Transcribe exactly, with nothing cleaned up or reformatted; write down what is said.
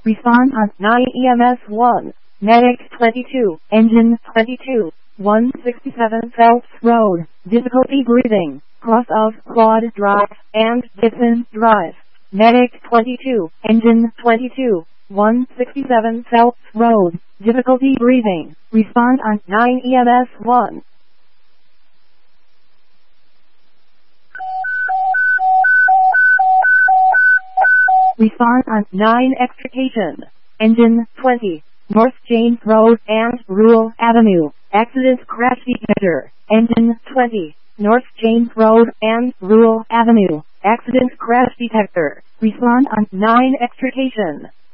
Respond on nine E M S one. Medic twenty-two. Engine twenty-two. one sixty-seven Phelps Road. Difficulty breathing. Cross of Quad Drive and Gibson Drive. Medic twenty-two. Engine twenty-two. one sixty-seven Phelps Road. Difficulty breathing. Respond on nine E M S one. Respond on nine Extrication. Engine twenty. North James Road and Rural Avenue. Accident crash detector. Engine twenty. North James Road and Rural Avenue. Accident crash detector. Respond on nine Extrication.